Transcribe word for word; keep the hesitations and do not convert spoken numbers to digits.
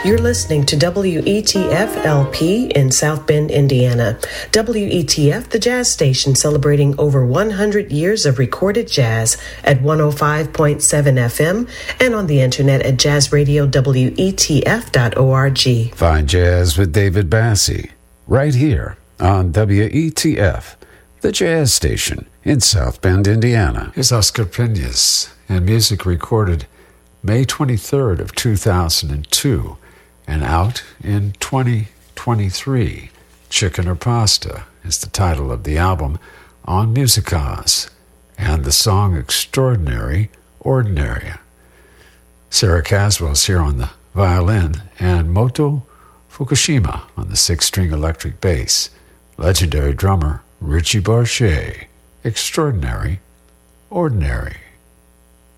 You're listening to W E T F L P in South Bend, Indiana. W E T F, the jazz station celebrating over one hundred years of recorded jazz at one oh five point seven F M and on the internet at jazz radio W E T F dot org. Find Jazz with David Bassie right here on W E T F, the jazz station in South Bend, Indiana. Here's Oscar Peñas and music recorded May twenty-third of two thousand two and out in twenty twenty-three. Chicken or Pasta is the title of the album on Musicaz, and the song Extraordinary, Ordinary. Sarah Caswell's here on the violin, and Moto Fukushima on the six-string electric bass. Legendary drummer Richie Barchet. Extraordinary, Ordinary.